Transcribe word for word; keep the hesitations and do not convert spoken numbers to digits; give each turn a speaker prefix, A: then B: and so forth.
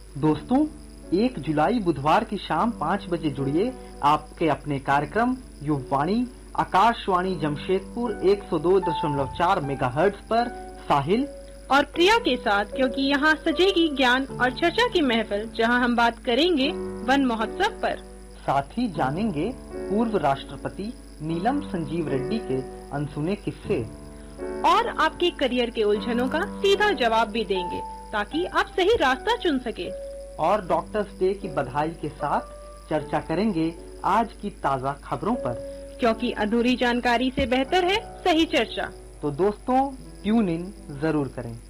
A: दोस्तों, एक जुलाई बुधवार की शाम पाँच बजे जुड़िए आपके अपने कार्यक्रम युववाणी आकाशवाणी जमशेदपुर एक सौ दो दशमलव चार मेगाहर्ट्ज पर साहिल
B: और प्रिया के साथ, क्योंकि यहाँ सजेगी ज्ञान और चर्चा की महफिल, जहाँ हम बात करेंगे वन महोत्सव पर।
A: साथ ही जानेंगे पूर्व राष्ट्रपति नीलम संजीव रेड्डी के अनसुने किस्से
B: और आपके करियर के उलझनों का सीधा जवाब भी देंगे, ताकि आप सही रास्ता चुन सके।
A: और डॉक्टर्स डे की बधाई के साथ चर्चा करेंगे आज की ताज़ा खबरों पर,
B: क्योंकि अधूरी जानकारी से बेहतर है सही चर्चा।
A: तो दोस्तों, ट्यून इन जरूर करें।